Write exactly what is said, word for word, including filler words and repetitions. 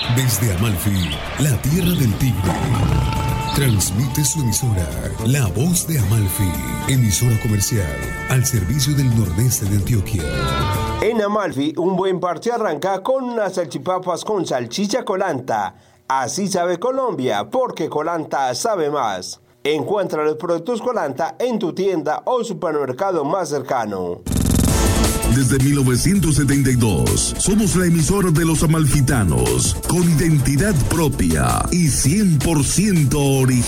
Desde Amalfi, la tierra del tigre, transmite su emisora, La Voz de Amalfi, emisora comercial al servicio del nordeste de Antioquia. En Amalfi, un buen parche arranca con unas salchipapas con salchicha Colanta. Así sabe Colombia, porque Colanta sabe más. Encuentra los productos Colanta en tu tienda o supermercado más cercano. Desde mil novecientos setenta y dos, somos la emisora de los amalfitanos, con identidad propia y cien por ciento original.